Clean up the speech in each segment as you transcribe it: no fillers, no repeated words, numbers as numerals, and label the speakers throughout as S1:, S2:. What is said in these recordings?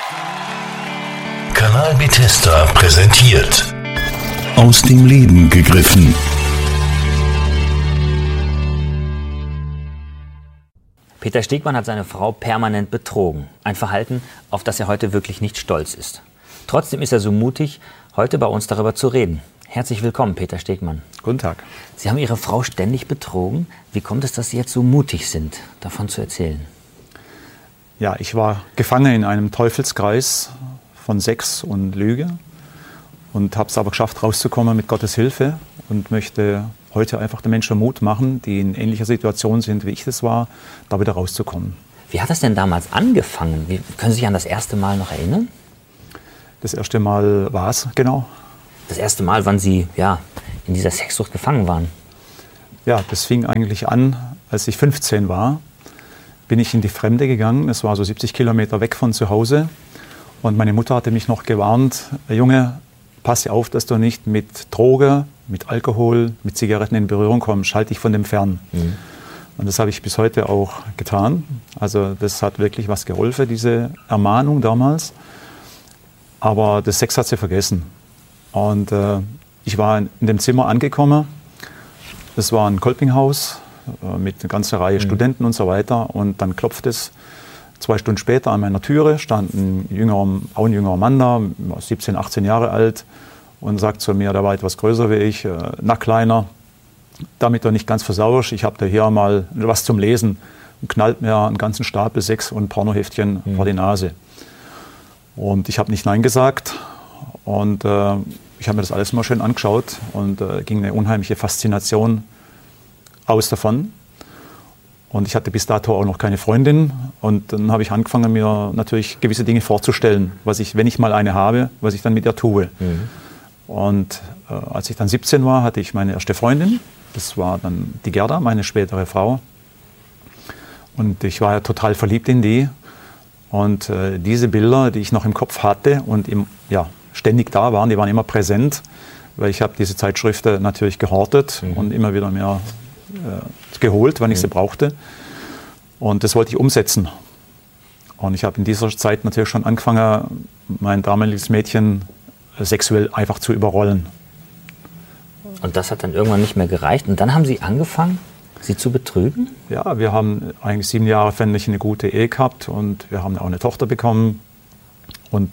S1: Kanal Bethesda präsentiert Aus dem Leben gegriffen.
S2: Peter Stegmann hat seine Frau permanent betrogen. Ein Verhalten, auf das er heute wirklich nicht stolz ist. Trotzdem ist er so mutig, heute bei uns darüber zu reden. Herzlich willkommen, Peter Stegmann.
S3: Guten Tag.
S2: Sie haben Ihre Frau ständig betrogen. Wie kommt es, dass Sie jetzt so mutig sind, davon zu erzählen?
S3: Ja, ich war gefangen in einem Teufelskreis von Sex und Lüge und habe es aber geschafft, rauszukommen mit Gottes Hilfe und möchte heute einfach den Menschen Mut machen, die in ähnlicher Situation sind, wie ich das war, da wieder rauszukommen.
S2: Wie hat das denn damals angefangen? Können Sie sich an das erste Mal noch erinnern?
S3: Das erste Mal war es, genau.
S2: Das erste Mal, wann Sie in dieser Sexsucht gefangen waren?
S3: Ja, das fing eigentlich an, als ich 15 war. Bin ich in die Fremde gegangen. Es war so 70 Kilometer weg von zu Hause. Und meine Mutter hatte mich noch gewarnt, Junge, pass auf, dass du nicht mit Droge, mit Alkohol, mit Zigaretten in Berührung kommst. Halt dich von dem fern. Mhm. Und das habe ich bis heute auch getan. Also das hat wirklich was geholfen, diese Ermahnung damals. Aber das Sex hat sie vergessen. Und ich war in dem Zimmer angekommen. Das war ein Kolpinghaus mit einer ganzen Reihe Studenten und so weiter. Und dann klopft es 2 Stunden später an meiner Türe, stand ein jüngerer Mann da, 17, 18 Jahre alt, und sagt zu mir, der war etwas größer wie ich, na kleiner, damit du nicht ganz versauerst, ich habe da hier mal was zum Lesen, und knallt mir einen ganzen Stapel Sex- und Pornoheftchen vor die Nase. Und ich habe nicht Nein gesagt und ich habe mir das alles mal schön angeschaut und ging eine unheimliche Faszination aus davon. Und ich hatte bis dato auch noch keine Freundin. Und dann habe ich angefangen, mir natürlich gewisse Dinge vorzustellen, was ich, wenn ich mal eine habe, was ich dann mit ihr tue. Mhm. Und als ich dann 17 war, hatte ich meine erste Freundin. Das war dann die Gerda, meine spätere Frau. Und ich war ja total verliebt in die. Und diese Bilder, die ich noch im Kopf hatte und ständig da waren, die waren immer präsent, weil ich habe diese Zeitschriften natürlich gehortet und immer wieder mehr geholt, wann ich sie brauchte. Und das wollte ich umsetzen. Und ich habe in dieser Zeit natürlich schon angefangen, mein damaliges Mädchen sexuell einfach zu überrollen.
S2: Und das hat dann irgendwann nicht mehr gereicht. Und dann haben Sie angefangen, sie zu betrügen? Ja,
S3: wir haben eigentlich 7 Jahre eine gute Ehe gehabt und wir haben auch eine Tochter bekommen. Und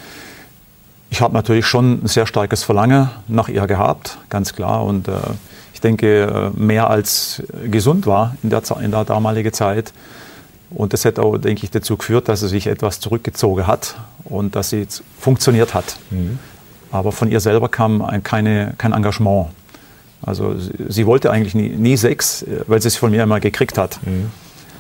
S3: ich habe natürlich schon ein sehr starkes Verlangen nach ihr gehabt, ganz klar. Und ich denke, mehr als gesund war in der damaligen Zeit. Und das hat auch, denke ich, dazu geführt, dass sie sich etwas zurückgezogen hat und dass sie funktioniert hat. Mhm. Aber von ihr selber kam kein Engagement. Also sie wollte eigentlich nie Sex, weil sie es von mir immer gekriegt hat. Mhm.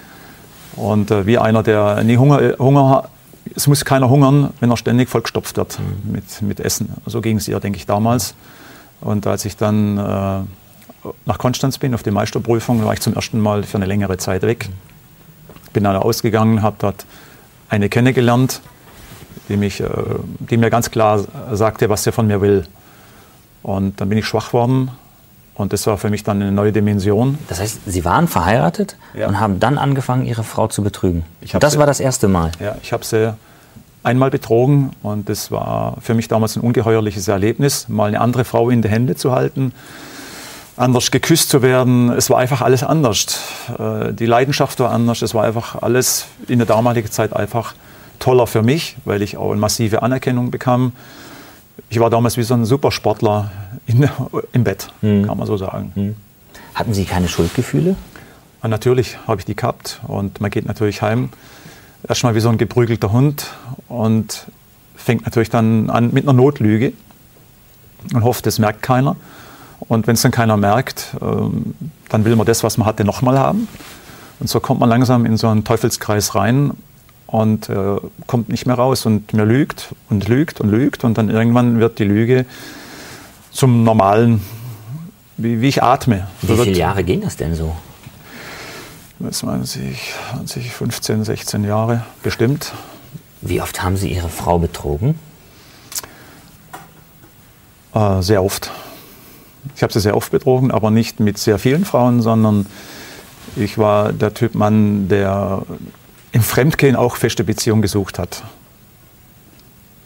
S3: Und wie einer, der nie Hunger hat, es muss keiner hungern, wenn er ständig vollgestopft wird mit Essen. So ging es ihr, denke ich, damals. Und als ich dann nach Konstanz bin, auf die Meisterprüfung, war ich zum ersten Mal für eine längere Zeit weg. Bin dann ausgegangen, habe dort eine kennengelernt, die mir ganz klar sagte, was sie von mir will. Und dann bin ich schwach geworden und das war für mich dann eine neue Dimension.
S2: Das heißt, Sie waren verheiratet und haben dann angefangen, Ihre Frau zu betrügen. Das war das erste Mal?
S3: Ja, ich habe sie einmal betrogen und das war für mich damals ein ungeheuerliches Erlebnis, mal eine andere Frau in die Hände zu halten, anders geküsst zu werden. Es war einfach alles anders. Die Leidenschaft war anders. Es war einfach alles in der damaligen Zeit einfach toller für mich, weil ich auch eine massive Anerkennung bekam. Ich war damals wie so ein Supersportler im Bett, kann man so sagen.
S2: Hatten Sie keine Schuldgefühle?
S3: Und natürlich habe ich die gehabt und man geht natürlich heim. Erstmal wie so ein geprügelter Hund und fängt natürlich dann an mit einer Notlüge und hofft, das merkt keiner. Und wenn es dann keiner merkt, dann will man das, was man hatte, nochmal haben. Und so kommt man langsam in so einen Teufelskreis rein und kommt nicht mehr raus. Und man lügt und lügt und lügt. Und dann irgendwann wird die Lüge zum Normalen, wie ich atme.
S2: Wie viele Jahre ging das denn so?
S3: Das meinen Sie, 15, 16 Jahre bestimmt.
S2: Wie oft haben Sie Ihre Frau betrogen?
S3: Sehr oft. Ich habe sie sehr oft betrogen, aber nicht mit sehr vielen Frauen, sondern ich war der Typ Mann, der im Fremdgehen auch feste Beziehungen gesucht hat.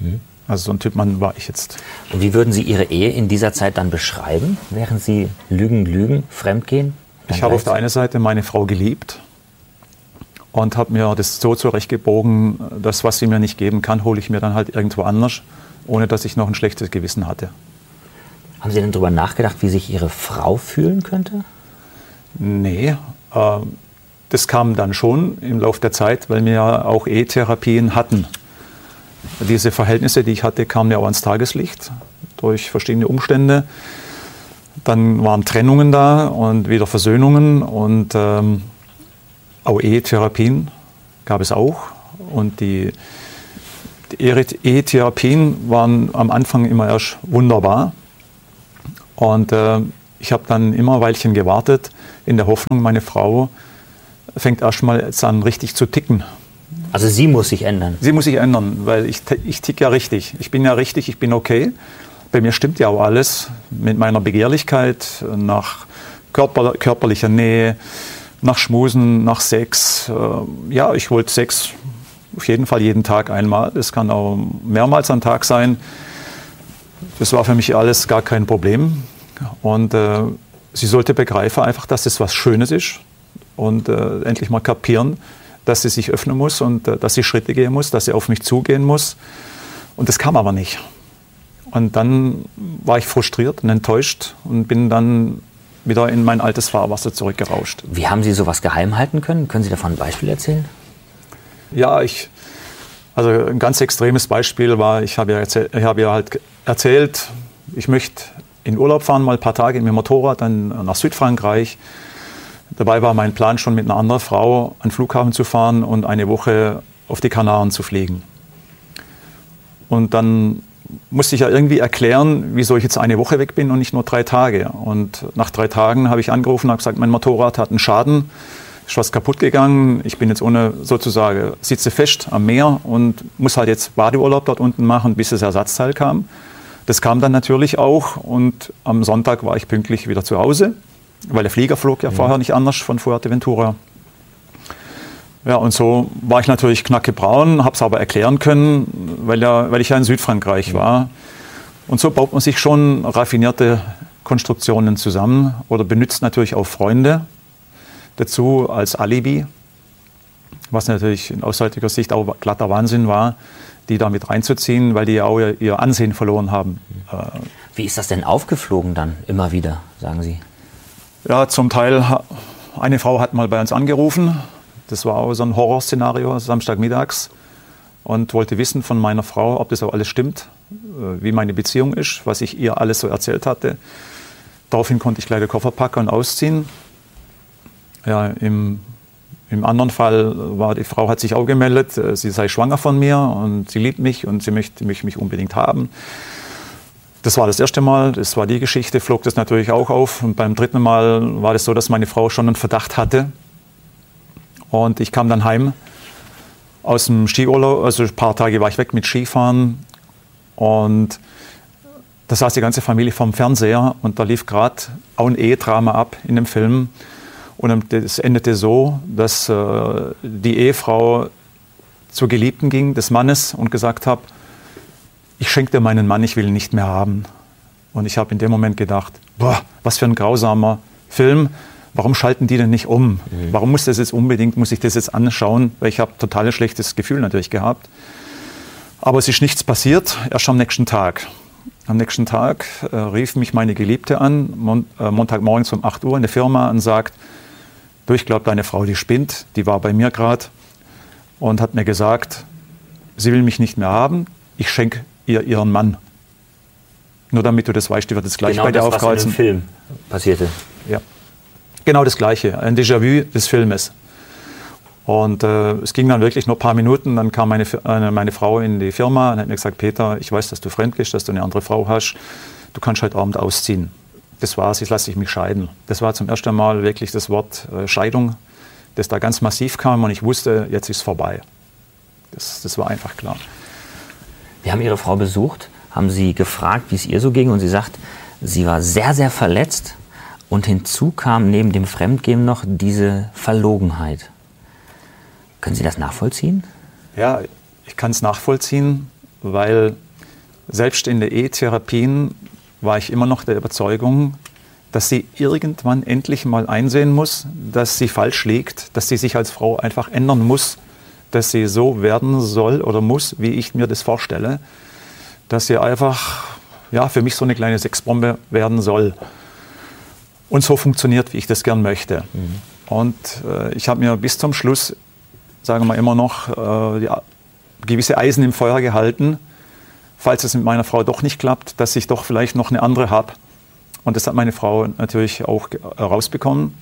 S3: Also so ein Typ Mann war ich jetzt.
S2: Und wie würden Sie Ihre Ehe in dieser Zeit dann beschreiben, während Sie lügen, fremdgehen?
S3: Ich habe auf der einen Seite meine Frau geliebt und habe mir das so zurechtgebogen, das, was sie mir nicht geben kann, hole ich mir dann halt irgendwo anders, ohne dass ich noch ein schlechtes Gewissen hatte.
S2: Haben Sie denn darüber nachgedacht, wie sich Ihre Frau fühlen könnte?
S3: Nee, das kam dann schon im Laufe der Zeit, weil wir ja auch Ehetherapien hatten. Diese Verhältnisse, die ich hatte, kamen ja auch ans Tageslicht durch verschiedene Umstände. Dann waren Trennungen da und wieder Versöhnungen und auch Ehetherapien gab es auch. Und die Ehetherapien waren am Anfang immer erst wunderbar. Und ich habe dann immer ein Weilchen gewartet, in der Hoffnung, meine Frau fängt erst mal jetzt an, richtig zu ticken.
S2: Also sie muss sich ändern? Sie
S3: muss sich ändern, weil ich tick ja richtig. Ich bin ja richtig, ich bin okay. Bei mir stimmt ja auch alles mit meiner Begehrlichkeit nach körperlicher Nähe, nach Schmusen, nach Sex. Ja, ich wollte Sex auf jeden Fall jeden Tag einmal. Das kann auch mehrmals am Tag sein. Das war für mich alles gar kein Problem. Und sie sollte begreifen einfach, dass das was Schönes ist und endlich mal kapieren, dass sie sich öffnen muss und dass sie Schritte gehen muss, dass sie auf mich zugehen muss. Und das kam aber nicht. Und dann war ich frustriert und enttäuscht und bin dann wieder in mein altes Fahrwasser zurückgerauscht.
S2: Wie haben Sie sowas geheim halten können? Können Sie davon ein Beispiel erzählen?
S3: Ja, also ein ganz extremes Beispiel war, ich habe ja halt erzählt, ich möchte in Urlaub fahren, mal ein paar Tage mit dem Motorrad, dann nach Südfrankreich. Dabei war mein Plan schon mit einer anderen Frau an den Flughafen zu fahren und eine Woche auf die Kanaren zu fliegen. Und dann musste ich ja irgendwie erklären, wieso ich jetzt eine Woche weg bin und nicht nur 3 Tage. Und nach 3 Tagen habe ich angerufen und habe gesagt, mein Motorrad hat einen Schaden, ist was kaputt gegangen. Ich bin jetzt sitze fest am Meer und muss halt jetzt Badeurlaub dort unten machen, bis das Ersatzteil kam. Das kam dann natürlich auch und am Sonntag war ich pünktlich wieder zu Hause, weil der Flieger flog ja vorher nicht anders von Fuerteventura. Ja, und so war ich natürlich knackebraun, habe es aber erklären können, weil ich ja in Südfrankreich war. Und so baut man sich schon raffinierte Konstruktionen zusammen oder benutzt natürlich auch Freunde dazu als Alibi, was natürlich aus heutiger Sicht auch glatter Wahnsinn war, die da mit reinzuziehen, weil die ja auch ihr Ansehen verloren haben.
S2: Wie ist das denn aufgeflogen dann immer wieder, sagen Sie?
S3: Ja, zum Teil, eine Frau hat mal bei uns angerufen, das war auch so ein Horrorszenario, Samstagmittags, und wollte wissen von meiner Frau, ob das auch alles stimmt, wie meine Beziehung ist, was ich ihr alles so erzählt hatte. Daraufhin konnte ich gleich den Koffer packen und ausziehen. Ja, im anderen Fall war die Frau hat sich auch gemeldet, sie sei schwanger von mir und sie liebt mich und sie möchte mich unbedingt haben. Das war das erste Mal, das war die Geschichte, flog das natürlich auch auf. Und beim 3. Mal war das so, dass meine Frau schon einen Verdacht hatte. Und ich kam dann heim aus dem Skiurlaub, also ein paar Tage war ich weg mit Skifahren. Und da saß die ganze Familie vorm Fernseher und da lief gerade auch ein Ehedrama ab in dem Film. Und es endete so, dass die Ehefrau zur Geliebten ging, des Mannes, und gesagt hat, ich schenke dir meinen Mann, ich will ihn nicht mehr haben. Und ich habe in dem Moment gedacht, boah, was für ein grausamer Film. Warum schalten die denn nicht um? Warum muss ich das jetzt anschauen? Weil ich habe total ein schlechtes Gefühl natürlich gehabt. Aber es ist nichts passiert, erst am nächsten Tag. Am nächsten Tag rief mich meine Geliebte an, Montagmorgens um 8 Uhr in der Firma, und sagt, du, ich glaube, deine Frau, die spinnt, die war bei mir gerade und hat mir gesagt, sie will mich nicht mehr haben, ich schenke ihr ihren Mann. Nur damit du das weißt, die wird das gleich bei dir aufkreuzen.
S2: Genau das, was in dem Film passierte.
S3: Ja, genau das Gleiche, ein Déjà-vu des Filmes. Und es ging dann wirklich nur ein paar Minuten, dann kam meine Frau in die Firma und hat mir gesagt, Peter, ich weiß, dass du fremd bist, dass du eine andere Frau hast, du kannst heute Abend ausziehen. Das war's, jetzt lasse ich mich scheiden. Das war zum ersten Mal wirklich das Wort Scheidung, das da ganz massiv kam und ich wusste, jetzt ist es vorbei. Das war einfach klar.
S2: Wir haben Ihre Frau besucht, haben sie gefragt, wie es ihr so ging, und sie sagt, sie war sehr, sehr verletzt und hinzu kam neben dem Fremdgehen noch diese Verlogenheit. Können Sie das nachvollziehen?
S3: Ja, ich kann es nachvollziehen, weil selbst in den Ehetherapien war ich immer noch der Überzeugung, dass sie irgendwann endlich mal einsehen muss, dass sie falsch liegt, dass sie sich als Frau einfach ändern muss, dass sie so werden soll oder muss, wie ich mir das vorstelle, dass sie einfach für mich so eine kleine Sexbombe werden soll und so funktioniert, wie ich das gern möchte. Mhm. Und ich habe mir bis zum Schluss, sagen wir immer noch, gewisse Eisen im Feuer gehalten, falls es mit meiner Frau doch nicht klappt, dass ich doch vielleicht noch eine andere habe. Und das hat meine Frau natürlich auch rausbekommen.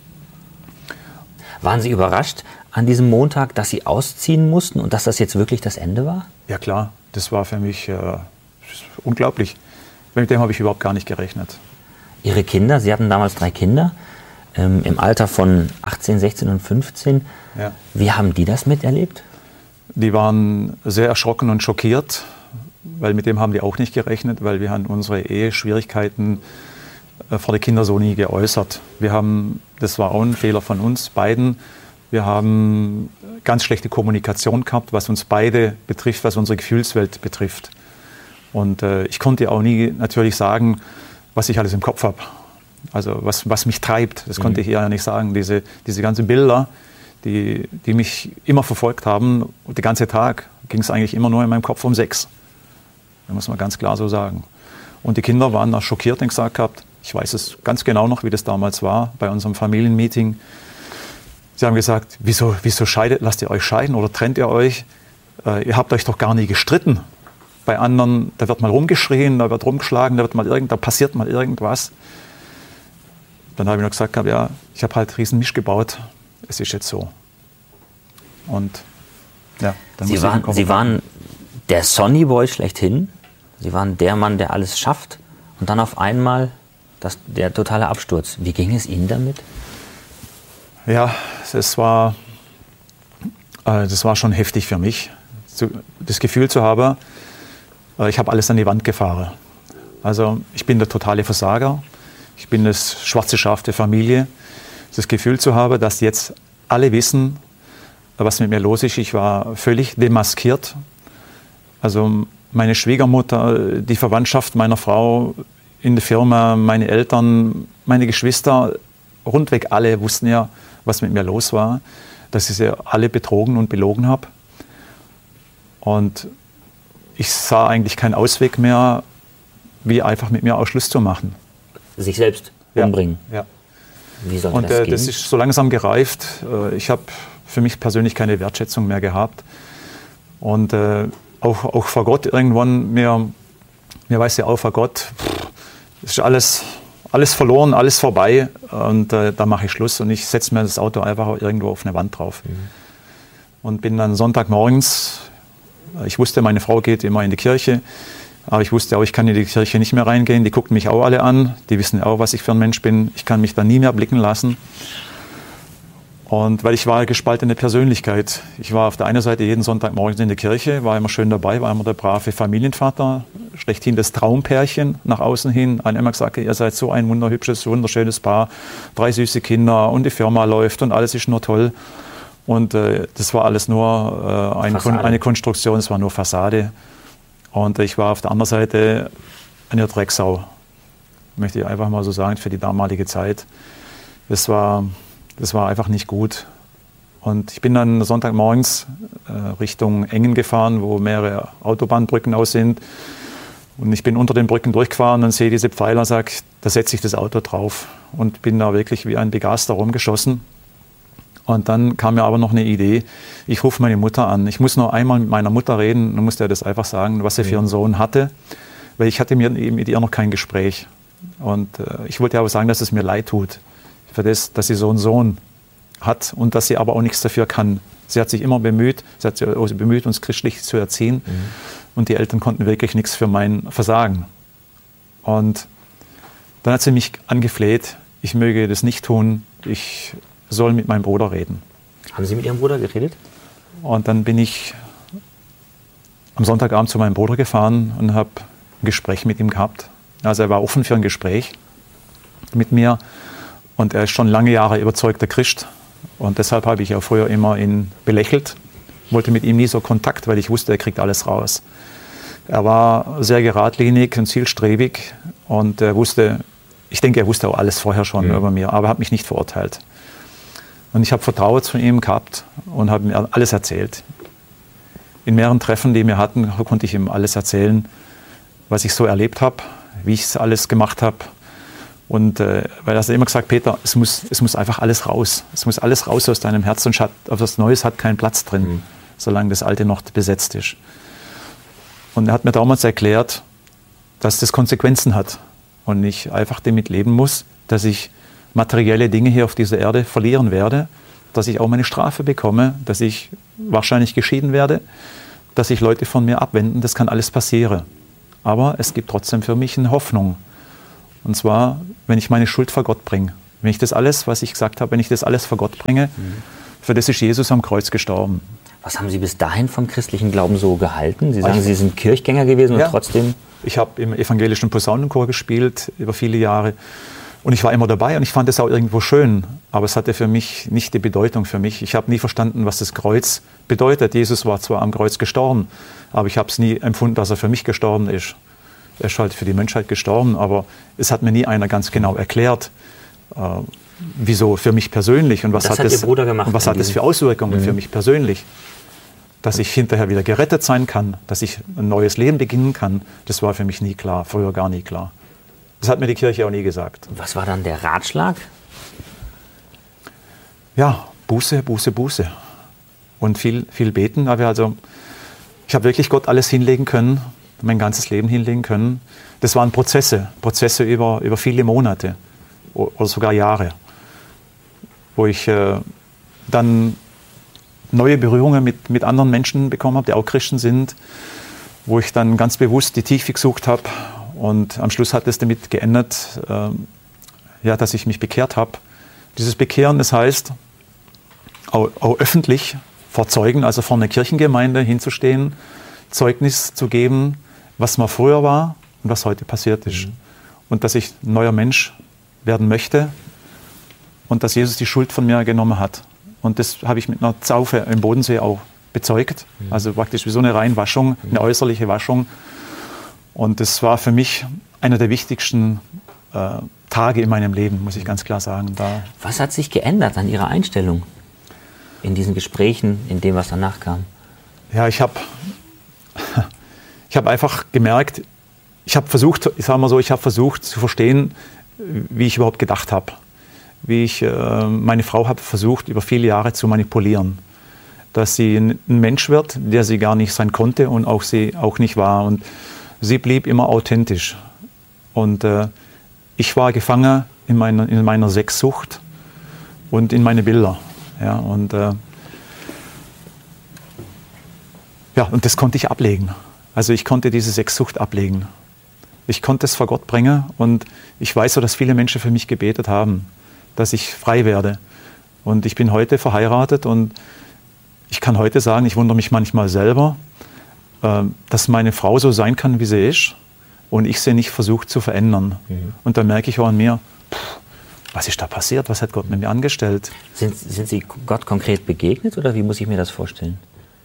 S2: Waren Sie überrascht an diesem Montag, dass Sie ausziehen mussten und dass das jetzt wirklich das Ende war?
S3: Ja klar, das war für mich unglaublich. Mit dem habe ich überhaupt gar nicht gerechnet.
S2: Ihre Kinder, Sie hatten damals 3 Kinder, im Alter von 18, 16 und 15. Ja. Wie haben die das miterlebt?
S3: Die waren sehr erschrocken und schockiert, weil mit dem haben die auch nicht gerechnet, weil wir haben unsere Eheschwierigkeiten vor den Kindern so nie geäußert. Das war auch ein Fehler von uns beiden. Wir haben ganz schlechte Kommunikation gehabt, was uns beide betrifft, was unsere Gefühlswelt betrifft. Und ich konnte auch nie natürlich sagen, was ich alles im Kopf habe. Also was mich treibt, das konnte ich ihr ja nicht sagen. Diese ganzen Bilder, die mich immer verfolgt haben, und den ganzen Tag ging es eigentlich immer nur in meinem Kopf um Sex. Das muss man ganz klar so sagen. Und die Kinder waren da schockiert und gesagt gehabt, ich weiß es ganz genau noch, wie das damals war, bei unserem Familienmeeting. Sie haben gesagt, wieso lasst ihr euch scheiden oder trennt ihr euch? Ihr habt euch doch gar nie gestritten. Bei anderen, da wird mal rumgeschrien, da wird rumgeschlagen, da passiert mal irgendwas. Dann habe ich noch gesagt, ja, ich habe halt riesen Misch gebaut. Es ist jetzt so. Und ja, dann
S2: Sie waren der Sonny Boy schlechthin. Sie waren der Mann, der alles schafft. Und dann auf einmal der totale Absturz. Wie ging es Ihnen damit?
S3: Ja, das war schon heftig für mich. Das Gefühl zu haben, ich habe alles an die Wand gefahren. Also ich bin der totale Versager. Ich bin das schwarze Schaf der Familie. Das Gefühl zu haben, dass jetzt alle wissen, was mit mir los ist. Ich war völlig demaskiert. Also meine Schwiegermutter, die Verwandtschaft meiner Frau in der Firma, meine Eltern, meine Geschwister, rundweg alle wussten ja, was mit mir los war, dass ich sie alle betrogen und belogen habe. Und ich sah eigentlich keinen Ausweg mehr, wie einfach mit mir auch Schluss zu machen.
S2: Sich selbst umbringen?
S3: Ja.
S2: Wie soll das gehen?
S3: Das ist so langsam gereift. Ich habe für mich persönlich keine Wertschätzung mehr gehabt. Und auch vor Gott irgendwann, mir weiß ja auch vor Gott, ist alles verloren, alles vorbei. Und da mache ich Schluss und ich setze mir das Auto einfach irgendwo auf eine Wand drauf. Mhm. Und bin dann Sonntagmorgens, ich wusste, meine Frau geht immer in die Kirche, aber ich wusste auch, ich kann in die Kirche nicht mehr reingehen. Die guckten mich auch alle an, die wissen auch, was ich für ein Mensch bin. Ich kann mich da nie mehr blicken lassen. Und weil ich war eine gespaltene Persönlichkeit. Ich war auf der einen Seite jeden Sonntagmorgens in der Kirche, war immer schön dabei, war immer der brave Familienvater, schlechthin das Traumpärchen nach außen hin. Einer immer gesagt, ihr seid so ein wunderhübsches, wunderschönes Paar, 3 süße Kinder und die Firma läuft und alles ist nur toll. Und das war alles nur eine Konstruktion, es war nur Fassade. Und ich war auf der anderen Seite eine Drecksau, möchte ich einfach mal so sagen, für die damalige Zeit. Das war einfach nicht gut. Und ich bin dann Sonntagmorgens Richtung Engen gefahren, wo mehrere Autobahnbrücken aus sind. Und ich bin unter den Brücken durchgefahren und sehe diese Pfeiler, sage, da setze ich das Auto drauf. Und bin da wirklich wie ein Begaster rumgeschossen. Und dann kam mir aber noch eine Idee, ich rufe meine Mutter an. Ich muss nur einmal mit meiner Mutter reden, dann musste er das einfach sagen, was sie für einen Sohn hatte. Weil ich hatte mit ihr noch kein Gespräch. Und ich wollte aber sagen, dass es mir leid tut, für das, dass sie so einen Sohn hat und dass sie aber auch nichts dafür kann. Sie hat sich immer bemüht, uns christlich zu erziehen. Mhm. Und die Eltern konnten wirklich nichts für mein Versagen. Und dann hat sie mich angefleht, ich möge das nicht tun, ich soll mit meinem Bruder reden.
S2: Haben Sie mit Ihrem Bruder geredet?
S3: Und dann bin ich am Sonntagabend zu meinem Bruder gefahren und habe ein Gespräch mit ihm gehabt. Also er war offen für ein Gespräch mit mir und er ist schon lange Jahre überzeugter Christ. Und deshalb habe ich auch früher immer ihn belächelt, wollte mit ihm nie so Kontakt, weil ich wusste, er kriegt alles raus. Er war sehr geradlinig und zielstrebig und er wusste auch alles vorher schon über mir, aber er hat mich nicht verurteilt. Und ich habe Vertrauen zu ihm gehabt und habe mir alles erzählt. In mehreren Treffen, die wir hatten, konnte ich ihm alles erzählen, was ich so erlebt habe, wie ich es alles gemacht habe. Und weil er hat immer gesagt, Peter, es muss einfach alles raus. Es muss alles raus aus deinem Herz, sonst hat was Neues hat keinen Platz drin, solange das Alte noch besetzt ist. Und er hat mir damals erklärt, dass das Konsequenzen hat und ich einfach damit leben muss, dass ich materielle Dinge hier auf dieser Erde verlieren werde, dass ich auch meine Strafe bekomme, dass ich wahrscheinlich geschieden werde, dass sich Leute von mir abwenden, das kann alles passieren. Aber es gibt trotzdem für mich eine Hoffnung. Und zwar, wenn ich meine Schuld vor Gott bringe. Wenn ich das alles, was ich gesagt habe, wenn ich das alles vor Gott bringe, für das ist Jesus am Kreuz gestorben.
S2: Was haben Sie bis dahin vom christlichen Glauben so gehalten? Sie sagen, Sie sind Kirchgänger gewesen und trotzdem...
S3: Ich habe im evangelischen Posaunenchor gespielt über viele Jahre und ich war immer dabei und ich fand es auch irgendwo schön, aber es hatte für mich nicht die Bedeutung für mich. Ich habe nie verstanden, was das Kreuz bedeutet. Jesus war zwar am Kreuz gestorben, aber ich habe es nie empfunden, dass er für mich gestorben ist. Er ist halt für die Menschheit gestorben, aber es hat mir nie einer ganz genau erklärt, wieso für mich persönlich und was hat es für Auswirkungen für mich persönlich. Dass ich hinterher wieder gerettet sein kann, dass ich ein neues Leben beginnen kann, das war für mich nie klar, früher gar nie klar. Das hat mir die Kirche auch nie gesagt.
S2: Was war dann der Ratschlag?
S3: Ja, Buße, Buße, Buße. Und viel, viel beten. Aber ich habe wirklich Gott alles hinlegen können, mein ganzes Leben hinlegen können. Das waren Prozesse über viele Monate oder sogar Jahre, wo ich dann neue Berührungen mit anderen Menschen bekommen habe, die auch Christen sind, wo ich dann ganz bewusst die Tiefe gesucht habe. Und am Schluss hat es damit geendet, dass ich mich bekehrt habe. Dieses Bekehren, das heißt, auch öffentlich vor Zeugen, also vor einer Kirchengemeinde hinzustehen, Zeugnis zu geben, was mal früher war und was heute passiert ist. Und dass ich ein neuer Mensch werden möchte und dass Jesus die Schuld von mir genommen hat. Und das habe ich mit einer Taufe im Bodensee auch bezeugt. Also praktisch wie so eine Reinwaschung, eine äußerliche Waschung. Und das war für mich einer der wichtigsten Tage in meinem Leben, muss ich ganz klar sagen.
S2: Was hat sich geändert an Ihrer Einstellung in diesen Gesprächen, in dem, was danach kam?
S3: Ja, ich habe einfach gemerkt, ich habe versucht zu verstehen, wie ich überhaupt gedacht habe. Wie ich meine Frau habe versucht, über viele Jahre zu manipulieren. Dass sie ein Mensch wird, der sie gar nicht sein konnte und sie auch nicht war. Und sie blieb immer authentisch. Und ich war gefangen in meiner Sexsucht und in meine Bilder. Ja, und das konnte ich ablegen. Also ich konnte diese Sexsucht ablegen. Ich konnte es vor Gott bringen und ich weiß so, dass viele Menschen für mich gebetet haben, dass ich frei werde. Und ich bin heute verheiratet und ich kann heute sagen, ich wundere mich manchmal selber, dass meine Frau so sein kann, wie sie ist und ich sie nicht versucht zu verändern. Und dann merke ich auch an mir, was ist da passiert? Was hat Gott mit mir angestellt?
S2: Sind Sie Gott konkret begegnet oder wie muss ich mir das vorstellen?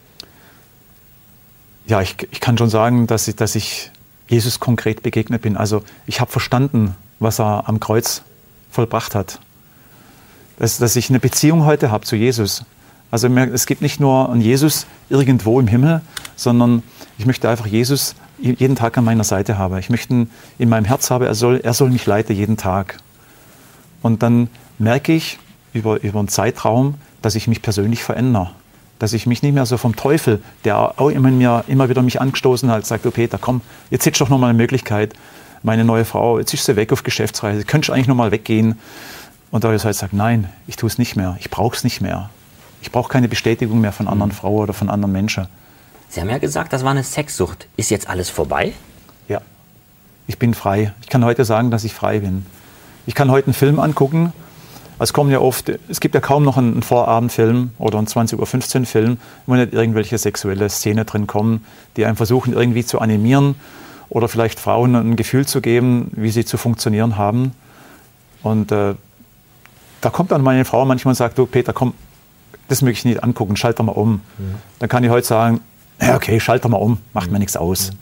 S3: Ja, ich kann schon sagen, dass ich Jesus konkret begegnet bin. Also ich habe verstanden, was er am Kreuz vollbracht hat. Dass ich eine Beziehung heute habe zu Jesus. Also es gibt nicht nur einen Jesus irgendwo im Himmel, sondern ich möchte einfach Jesus jeden Tag an meiner Seite haben. Ich möchte ihn in meinem Herz haben, er soll mich leiten jeden Tag. Und dann merke ich über einen Zeitraum, dass ich mich persönlich verändere. Dass ich mich nicht mehr so vom Teufel, der auch immer wieder mich angestoßen hat, sagt, oh Peter, komm, jetzt hättest du doch noch mal eine Möglichkeit. Meine neue Frau, jetzt ist sie weg auf Geschäftsreise, könntest du eigentlich noch mal weggehen? Und da habe ich gesagt, nein, ich tue es nicht mehr, ich brauche es nicht mehr. Ich brauche keine Bestätigung mehr von anderen Frauen oder von anderen Menschen.
S2: Sie haben ja gesagt, das war eine Sexsucht. Ist jetzt alles vorbei?
S3: Ja, ich bin frei. Ich kann heute sagen, dass ich frei bin. Ich kann heute einen Film angucken. Es gibt ja kaum noch einen Vorabendfilm oder einen 20:15 Uhr Film, wo nicht irgendwelche sexuelle Szenen drin kommen, die einem versuchen irgendwie zu animieren oder vielleicht Frauen ein Gefühl zu geben, wie sie zu funktionieren haben. Und da kommt dann meine Frau manchmal und sagt, du Peter, komm, das möchte ich nicht angucken, schalt doch mal um. Dann kann ich heute sagen, ja okay, schalt doch mal um, macht mir nichts aus.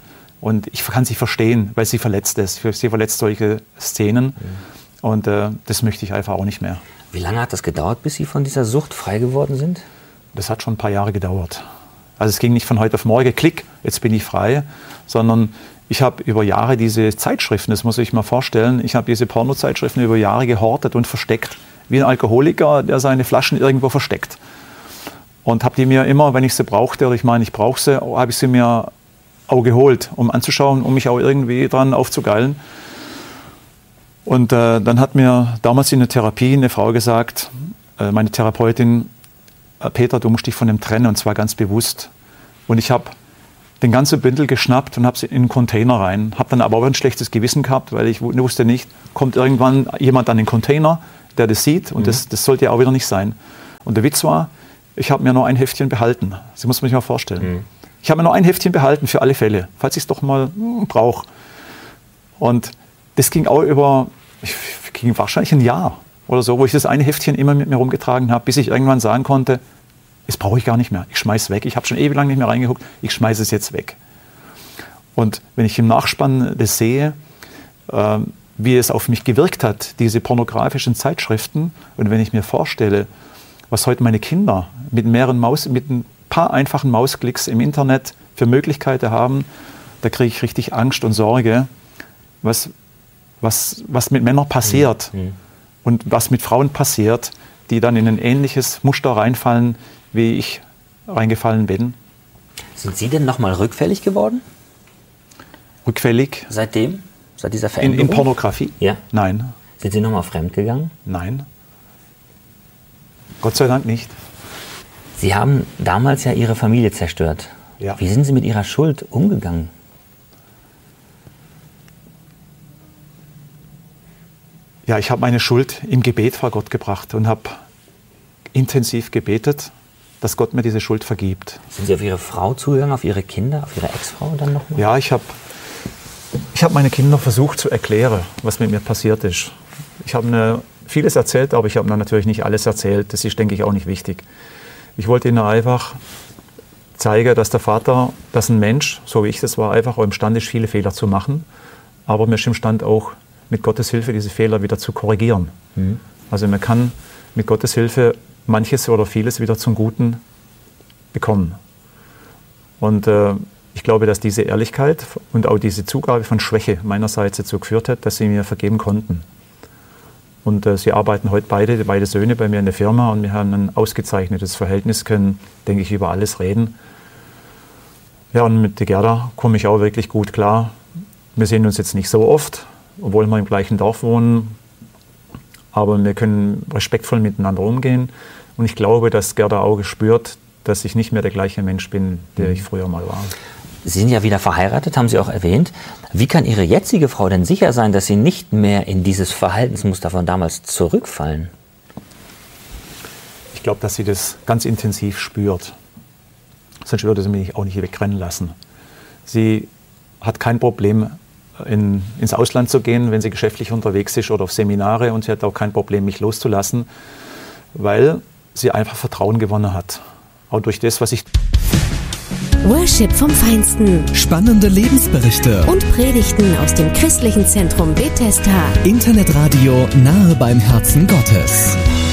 S3: Und ich kann sie verstehen, weil sie verletzt ist. Sie verletzt solche Szenen. Und das möchte ich einfach auch nicht mehr.
S2: Wie lange hat das gedauert, bis Sie von dieser Sucht frei geworden sind?
S3: Das hat schon ein paar Jahre gedauert. Also es ging nicht von heute auf morgen, klick, jetzt bin ich frei, sondern ich habe über Jahre diese Zeitschriften, das muss ich mal vorstellen, ich habe diese Pornozeitschriften über Jahre gehortet und versteckt. Wie ein Alkoholiker, der seine Flaschen irgendwo versteckt. Und habe die mir immer, wenn ich sie brauchte, oder ich meine, ich brauche sie, habe ich sie mir auch geholt, um anzuschauen, um mich auch irgendwie dran aufzugeilen. Und dann hat mir damals in der Therapie eine Frau gesagt, meine Therapeutin, Peter, du musst dich von dem trennen, und zwar ganz bewusst. Und ich habe den ganzen Bündel geschnappt und habe sie in einen Container rein. Habe dann aber auch ein schlechtes Gewissen gehabt, weil ich wusste nicht, kommt irgendwann jemand an den Container, der das sieht, und das sollte ja auch wieder nicht sein. Und der Witz war, ich habe mir nur ein Heftchen behalten. Das muss man sich mal vorstellen. Ich habe mir nur ein Heftchen behalten für alle Fälle, falls ich es doch mal brauche. Und das ging auch ging wahrscheinlich ein Jahr oder so, wo ich das eine Heftchen immer mit mir rumgetragen habe, bis ich irgendwann sagen konnte, das brauche ich gar nicht mehr. Ich schmeiß es weg. Ich habe schon ewig lang nicht mehr reingeguckt. Ich schmeiße es jetzt weg. Und wenn ich im Nachspann das sehe, wie es auf mich gewirkt hat, diese pornografischen Zeitschriften, und wenn ich mir vorstelle, was heute meine Kinder mit ein paar einfachen Mausklicks im Internet für Möglichkeiten haben, da kriege ich richtig Angst und Sorge, was mit Männern passiert und was mit Frauen passiert, die dann in ein ähnliches Muster reinfallen, wie ich reingefallen bin.
S2: Sind Sie denn nochmal rückfällig geworden?
S3: Rückfällig?
S2: Seitdem? Seit dieser Veränderung?
S3: In Pornografie?
S2: Ja.
S3: Nein.
S2: Sind Sie nochmal fremdgegangen?
S3: Nein. Gott sei Dank nicht.
S2: Sie haben damals ja Ihre Familie zerstört.
S3: Ja.
S2: Wie sind Sie mit Ihrer Schuld umgegangen?
S3: Ja, ich habe meine Schuld im Gebet vor Gott gebracht und habe intensiv gebetet, dass Gott mir diese Schuld vergibt.
S2: Sind Sie auf Ihre Frau zugegangen, auf Ihre Kinder, auf Ihre Ex-Frau dann nochmal?
S3: Ja, ich hab meine Kinder versucht zu erklären, was mit mir passiert ist. Ich habe vieles erzählt, aber ich habe natürlich nicht alles erzählt. Das ist, denke ich, auch nicht wichtig. Ich wollte ihnen einfach zeigen, dass der Vater, dass ein Mensch, so wie ich das war, einfach auch imstande ist, viele Fehler zu machen. Aber mir ist imstande auch, mit Gottes Hilfe diese Fehler wieder zu korrigieren. Also man kann mit Gottes Hilfe manches oder vieles wieder zum Guten bekommen. Und ich glaube, dass diese Ehrlichkeit und auch diese Zugabe von Schwäche meinerseits dazu geführt hat, dass sie mir vergeben konnten. Und sie arbeiten heute beide Söhne bei mir in der Firma, und wir haben ein ausgezeichnetes Verhältnis, können, denke ich, über alles reden. Ja, und mit der Gerda komme ich auch wirklich gut klar. Wir sehen uns jetzt nicht so oft, obwohl wir im gleichen Dorf wohnen, aber wir können respektvoll miteinander umgehen. Und ich glaube, dass Gerda auch spürt, dass ich nicht mehr der gleiche Mensch bin, der ich früher mal war.
S2: Sie sind ja wieder verheiratet, haben Sie auch erwähnt. Wie kann Ihre jetzige Frau denn sicher sein, dass Sie nicht mehr in dieses Verhaltensmuster von damals zurückfallen?
S3: Ich glaube, dass sie das ganz intensiv spürt. Sonst würde sie mich auch nicht wegrennen lassen. Sie hat kein Problem, ins Ausland zu gehen, wenn sie geschäftlich unterwegs ist oder auf Seminare, und sie hat auch kein Problem, mich loszulassen, weil sie einfach Vertrauen gewonnen hat. Auch durch das, was ich...
S4: Worship vom Feinsten.
S5: Spannende Lebensberichte
S4: Und Predigten aus dem christlichen Zentrum Bethesda.
S5: Internetradio nahe beim Herzen Gottes.